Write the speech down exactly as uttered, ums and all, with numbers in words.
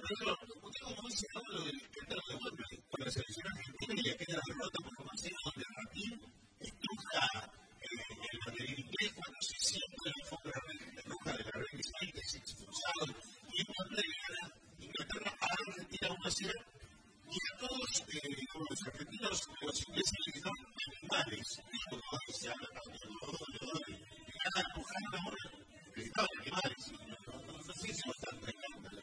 pero usted como dice, hablo del escándalo de Wembley con la selección argentina y aquella derrota por Francia donde Ratín estruja el banderín inglés cuando se siente la alfombra roja de la Reina Isabel, que es expulsado, y en Wembley gana Inglaterra a Argentina uno a cero. Y a todos eh, los argentinos, los ingleses les dan animales, como se habla también, le van a empujar una hora.